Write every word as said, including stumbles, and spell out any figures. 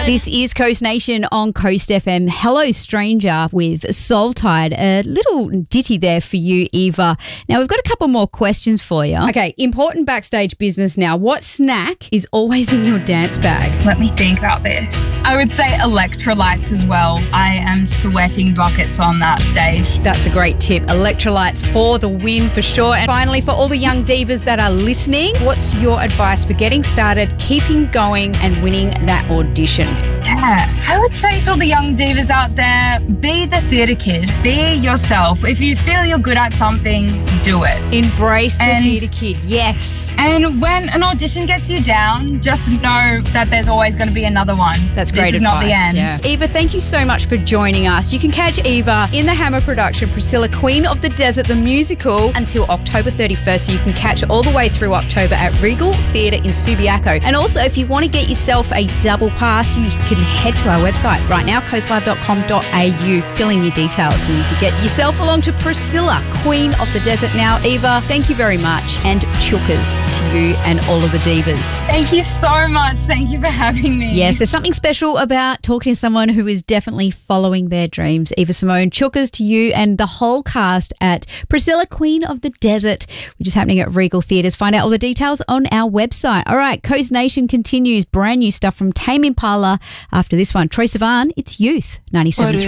This is Coast Nation on Coast F M. Hello Stranger with Soul Tide. A little ditty there for you, Eva. Now, we've got a couple more questions for you. Okay, important backstage business now. What snack is always in your dance bag? Let me think about this. I would say electrolytes as well. I am sweating buckets on that stage. That's a great tip. Electrolytes for the win for sure. And finally, for all the young divas that are listening, what's your advice for getting started, keeping going and winning that audition? Yeah, I would say to all the young divas out there, be the theatre kid. Be yourself. If you feel you're good at something, do it. Embrace the And- theatre kid, yes. And when an audition gets you down, just know that there's always going to be another one. That's great This is advice. not the end. Yeah. Eva, thank you so much for joining us. You can catch Eva in the Hammer production, Priscilla, Queen of the Desert, the musical, until October thirty-first. So you can catch all the way through October at Regal Theatre in Subiaco. And also, if you want to get yourself a double pass, you can head to our website right now, coastlive dot com dot a u, fill in your details, and you can get yourself along to Priscilla, Queen of the Desert. Now, Eva, thank you very much, and chookas to you and all of the divas. Thank you so much. Thank you for having me. Yes, there's something special about talking to someone who is definitely following their dreams. Eva Simone, chookas to you and the whole cast at Priscilla, Queen of the Desert, which is happening at Regal Theatres. Find out all the details on our website. All right, Coast Nation continues. Brand new stuff from Tame Impala after this one. Troye Sivan, it's Youth, ninety-seven point three.